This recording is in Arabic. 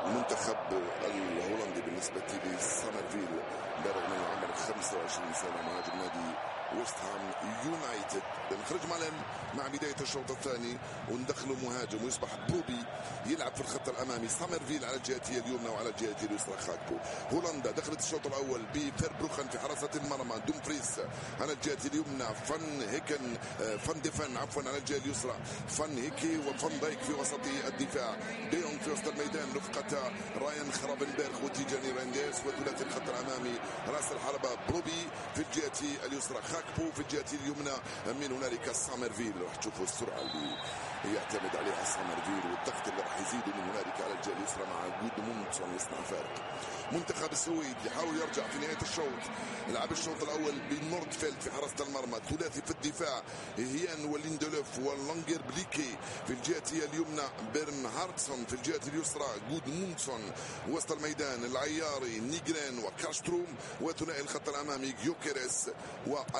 المنتخب الهولندي بالنسبة لسامرفيل بالغ من العمر 25 سنة مهاجم نادي ويست هام يونايتد. نخرج مع بداية الشوط الثاني وندخله مهاجم ويصبح بروبي يلعب في الخط الأمامي. سامرفيل على الجهة اليمنى وعلى الجهة اليسرى خاكبو. هولندا دخلت الشوط الأول بفيربروخن في حراسة المرمى، دومفريس على الجهة اليمنى، فان ديفن على الجهة اليسرى، فان هيكي وفان دايك في وسط الدفاع، ديونغ في وسط الميدان رفقة رايان خرابنبرغ وتيجاني رينديرز، وثلاثي الخط الأمامي راس الحربة بروبي في الجهة اليسرى، خاكبو في الجهة اليمنى. من هنالك سامرفيل راح تشوفوا السرعة اللي يعتمد عليها سامرفيل والضغط اللي راح يزيده من هنالك على الجهة اليسرى مع جودموندسون يصنع فارق. منتخب السويد يحاول يرجع في نهاية الشوط. لعب الشوط الأول بنوردفيلد في حراسة المرمى، ثلاثي في الدفاع هيان وليندلوف ولونجر بليكي في الجهة اليمنى، بيرن هارتسون في الجهة اليسرى، جودموندسون وسط الميدان، العياري نيجرين وكاستروم، وثنائي الخط الأمامي جيوكيريس و